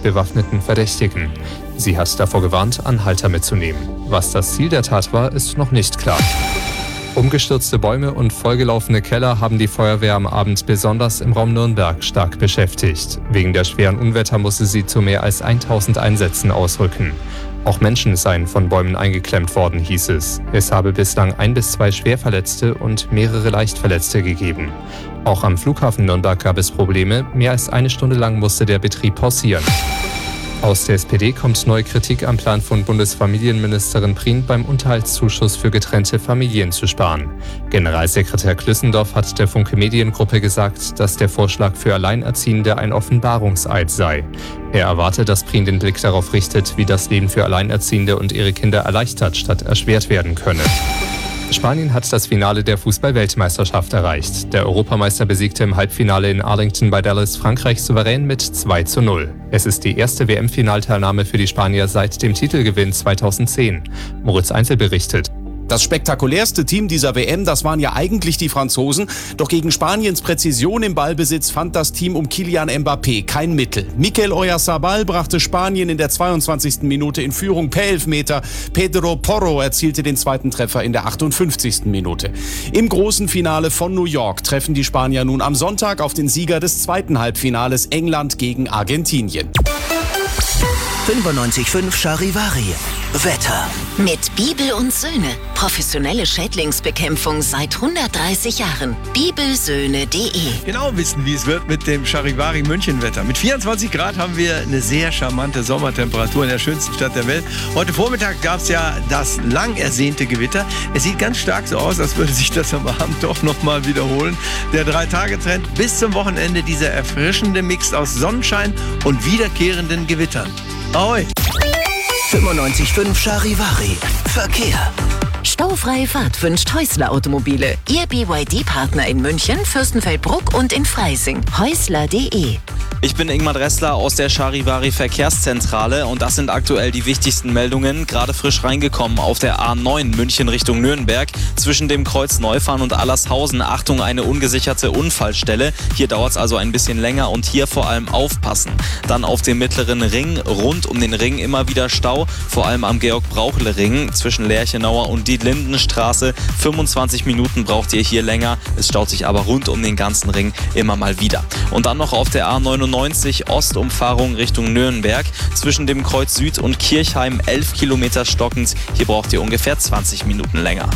bewaffneten Verdächtigen. Sie hat davor gewarnt, Anhalter mitzunehmen. Was das Ziel der Tat war, ist noch nicht klar. Umgestürzte Bäume und vollgelaufene Keller haben die Feuerwehr am Abend besonders im Raum Nürnberg stark beschäftigt. Wegen der schweren Unwetter musste sie zu mehr als 1000 Einsätzen ausrücken. Auch Menschen seien von Bäumen eingeklemmt worden, hieß es. Es habe bislang 1 bis 2 Schwerverletzte und mehrere Leichtverletzte gegeben. Auch am Flughafen Nürnberg gab es Probleme. Mehr als 1 Stunde lang musste der Betrieb pausieren. Aus der SPD kommt neue Kritik am Plan von Bundesfamilienministerin Prien, beim Unterhaltszuschuss für getrennte Familien zu sparen. Generalsekretär Klüssendorf hat der Funke Mediengruppe gesagt, dass der Vorschlag für Alleinerziehende ein Offenbarungseid sei. Er erwarte, dass Prien den Blick darauf richtet, wie das Leben für Alleinerziehende und ihre Kinder erleichtert statt erschwert werden könne. Spanien hat das Finale der Fußball-Weltmeisterschaft erreicht. Der Europameister besiegte im Halbfinale in Arlington bei Dallas Frankreich souverän mit 2:0. Es ist die erste WM-Finalteilnahme für die Spanier seit dem Titelgewinn 2010. Moritz Einzel berichtet. Das spektakulärste Team dieser WM, das waren ja eigentlich die Franzosen. Doch gegen Spaniens Präzision im Ballbesitz fand das Team um Kylian Mbappé kein Mittel. Mikel Oyarzabal brachte Spanien in der 22. Minute in Führung per Elfmeter. Pedro Porro erzielte den zweiten Treffer in der 58. Minute. Im großen Finale von New York treffen die Spanier nun am Sonntag auf den Sieger des zweiten Halbfinales, England gegen Argentinien. 95.5 Charivari. Wetter. Mit Bibel und Söhne. Professionelle Schädlingsbekämpfung seit 130 Jahren. bibelsöhne.de. Genau wissen, wie es wird mit dem Charivari Münchenwetter. Mit 24 Grad haben wir eine sehr charmante Sommertemperatur in der schönsten Stadt der Welt. Heute Vormittag gab es ja das lang ersehnte Gewitter. Es sieht ganz stark so aus, als würde sich das am Abend doch nochmal wiederholen. Der 3-Tage-Trend bis zum Wochenende, dieser erfrischende Mix aus Sonnenschein und wiederkehrenden Gewittern. Ahoi! 95.5 Charivari. Verkehr. Staufreie Fahrt wünscht Häusler Automobile. Ihr BYD-Partner in München, Fürstenfeldbruck und in Freising. Häusler.de. Ich bin Ingmar Dressler aus der Charivari Verkehrszentrale und das sind aktuell die wichtigsten Meldungen. Gerade frisch reingekommen auf der A9 München Richtung Nürnberg. Zwischen dem Kreuz Neufahren und Allershausen, Achtung, eine ungesicherte Unfallstelle. Hier dauert es also ein bisschen länger und hier vor allem aufpassen. Dann auf dem mittleren Ring, rund um den Ring immer wieder Stau. Vor allem am Georg-Brauchle-Ring zwischen Lerchenauer und die Lindenstraße. 25 Minuten braucht ihr hier länger. Es staut sich aber rund um den ganzen Ring immer mal wieder. Und dann noch auf der A99 Ostumfahrung Richtung Nürnberg. Zwischen dem Kreuz Süd und Kirchheim 11 Kilometer stockend. Hier braucht ihr ungefähr 20 Minuten länger.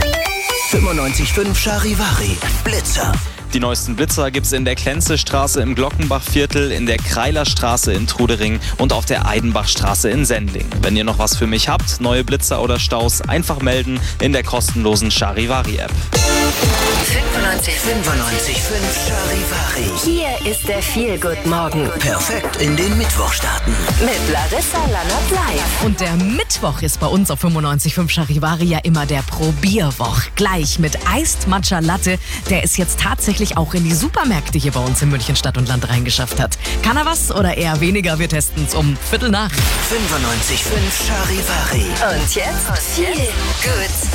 95.5 Charivari. Blitzer. Die neuesten Blitzer gibt's in der Klenzestraße im Glockenbachviertel, in der Kreilerstraße in Trudering und auf der Eidenbachstraße in Sendling. Wenn ihr noch was für mich habt, neue Blitzer oder Staus, einfach melden in der kostenlosen Charivari-App. 95.5 Charivari. Hier ist der Feel-Good-Morgen. Perfekt in den Mittwoch starten. Mit Larissa Lannert live. Und der Mittwoch ist bei uns auf 95.5 Charivari ja immer der Probierwoch. Gleich mit Iced Matcha Latte, der es jetzt tatsächlich auch in die Supermärkte hier bei uns in München Stadt und Land reingeschafft hat. Kann er was oder eher weniger? Wir testen es um 7:15. 95.5 Charivari. Und jetzt Feel Good